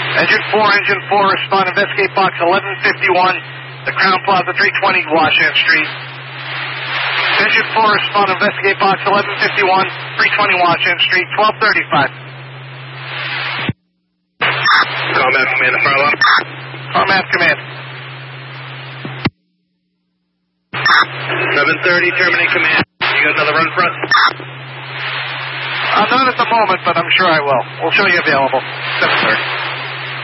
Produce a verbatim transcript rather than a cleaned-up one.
Engine four, engine four, respond, investigate box eleven fifty-one, the Crown Plaza, three twenty Washington Street. Engine four, respond, investigate box eleven fifty-one, three twenty Washington Street, twelve thirty-five. Combat command, the fire alarm. Combat command. seven thirty, terminate command. You got another run for us? Uh, not at the moment, but I'm sure I will. We'll show you available. seven thirty.